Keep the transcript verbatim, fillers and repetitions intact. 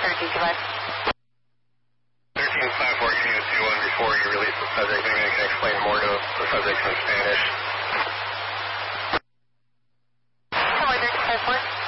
thirteen five. thirteen five four two two one before you release the subject. Maybe I can explain more to the subject in Spanish. Hello, thirteen five four.